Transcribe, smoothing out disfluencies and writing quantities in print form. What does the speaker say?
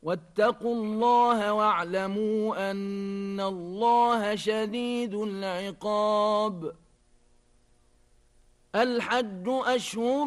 واتقوا الله واعلموا أن الله شديد العقاب. الحج أشهر